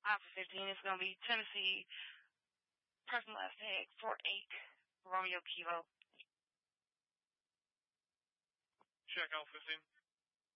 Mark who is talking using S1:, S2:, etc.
S1: Alpha 15 is going to be Tennessee, person last name, Fort 8, Romeo Kilo.
S2: Check Alpha 15.